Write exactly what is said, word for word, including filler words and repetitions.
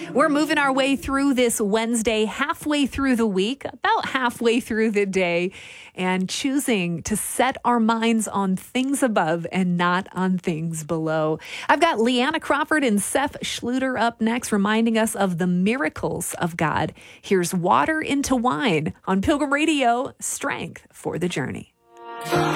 We're moving our way through this Wednesday, halfway through the week, about halfway through the day, and choosing to set our minds on things above and not on things below. I've got Leanna Crawford and Seth Schluter up next, reminding us of the miracles of God. Here's Water into Wine on Pilgrim Radio, strength for the journey.